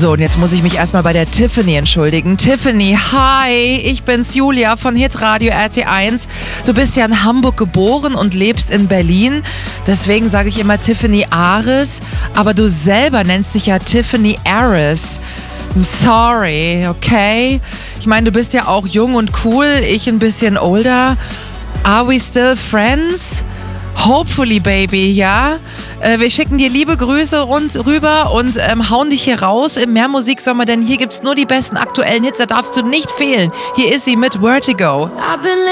So, und jetzt muss ich mich erstmal bei der Tiffany entschuldigen. Tiffany, hi, ich bin's Julia von Hitradio RT1. Du bist ja in Hamburg geboren und lebst in Berlin. Deswegen sage ich immer Tiffany Ares, aber du selber nennst dich ja Tiffany Ares. I'm sorry, okay? Ich meine, du bist ja auch jung und cool, ich ein bisschen older. Are we still friends? Hopefully, baby, ja? Wir schicken dir liebe Grüße rüber und hauen dich hier raus im Mehrmusiksommer, denn hier gibt's nur die besten aktuellen Hits, da darfst du nicht fehlen. Hier ist sie mit Vertigo.